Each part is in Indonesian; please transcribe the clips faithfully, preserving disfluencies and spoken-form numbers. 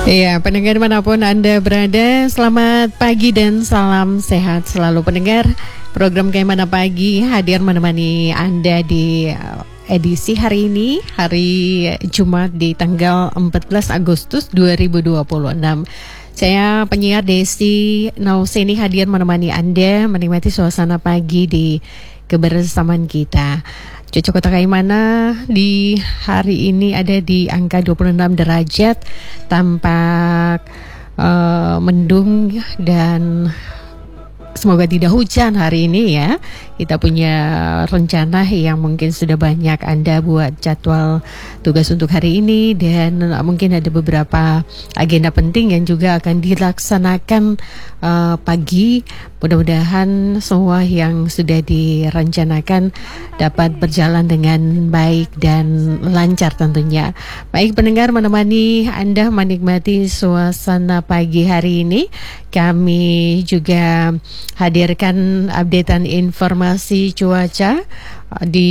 Iya, pendengar manapun Anda berada, selamat pagi dan salam sehat selalu pendengar. Program Kaimana Pagi hadir menemani Anda di edisi hari ini, hari Jumat di tanggal empat belas Agustus dua ribu dua puluh enam. Saya penyiar Desi Nauseni hadir menemani Anda menikmati suasana pagi di kebersamaan kita. Cuaca Kota Kaimana di hari ini ada di angka dua puluh enam derajat, tampak uh, mendung dan semoga tidak hujan hari ini ya. Kita punya rencana yang mungkin sudah banyak Anda buat jadwal tugas untuk hari ini, dan mungkin ada beberapa agenda penting yang juga akan dilaksanakan uh, pagi. Mudah-mudahan semua yang sudah direncanakan dapat berjalan dengan baik dan lancar tentunya. Baik pendengar, menemani Anda menikmati suasana pagi hari ini, kami juga hadirkan updatean informasi cuaca di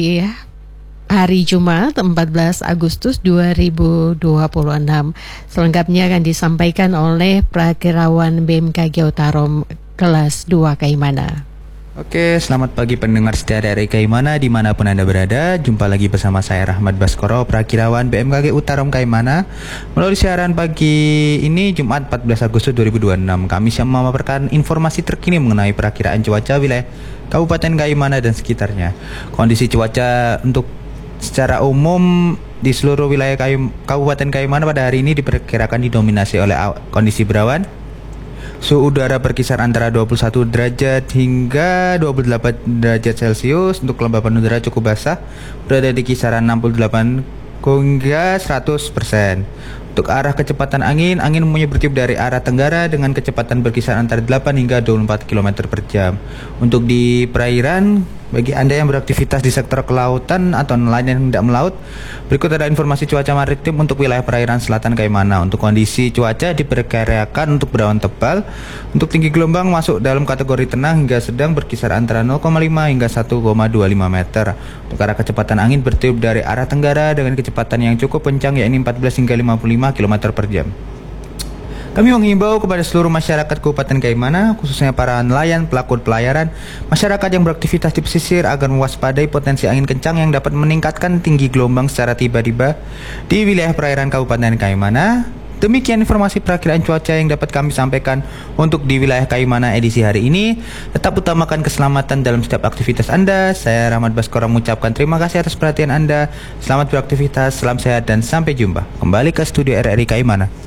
hari Jumat empat belas Agustus dua ribu dua puluh enam. Selengkapnya akan disampaikan oleh Prakirawan B M K G Utarom kelas dua Kaimana. Oke, selamat pagi pendengar setia dari Kaimana dimanapun Anda berada. Jumpa lagi bersama saya Rahmat Baskoro, Prakirawan B M K G Utarom Kaimana. Melalui siaran pagi ini Jumat empat belas Agustus dua ribu dua puluh enam, kami siap memaparkan informasi terkini mengenai perakiraan cuaca wilayah Kabupaten Kaimana dan sekitarnya. Kondisi cuaca untuk secara umum di seluruh wilayah Kabupaten Kaimana pada hari ini diperkirakan didominasi oleh kondisi berawan. Suhu udara berkisar antara dua puluh satu derajat hingga dua puluh delapan derajat Celcius. Untuk kelembapan udara cukup basah, berada di kisaran enam puluh delapan hingga seratus persen. Untuk arah kecepatan angin, angin umumnya bertiup dari arah tenggara dengan kecepatan berkisar antara delapan hingga dua puluh empat kilometer per jam. Untuk di perairan, bagi Anda yang beraktivitas di sektor kelautan atau nelayan yang tidak melaut, berikut ada informasi cuaca maritim untuk wilayah perairan selatan Kaimana. Untuk kondisi cuaca diperkirakan untuk berawan tebal. Untuk tinggi gelombang masuk dalam kategori tenang hingga sedang berkisar antara nol koma lima hingga satu koma dua lima meter. Untuk arah kecepatan angin bertiup dari arah tenggara dengan kecepatan yang cukup kencang, yakni empat belas hingga lima puluh lima kilometer per jam. Kami menghimbau kepada seluruh masyarakat Kabupaten Kaimana, khususnya para nelayan, pelaku pelayaran, masyarakat yang beraktivitas di pesisir agar mewaspadai potensi angin kencang yang dapat meningkatkan tinggi gelombang secara tiba-tiba di wilayah perairan Kabupaten Kaimana. Demikian informasi perakiraan cuaca yang dapat kami sampaikan untuk di wilayah Kaimana edisi hari ini. Tetap utamakan keselamatan dalam setiap aktivitas Anda. Saya Rahmat Baskoro mengucapkan terima kasih atas perhatian Anda. Selamat beraktivitas, salam sehat dan sampai jumpa. Kembali ke studio R R I Kaimana.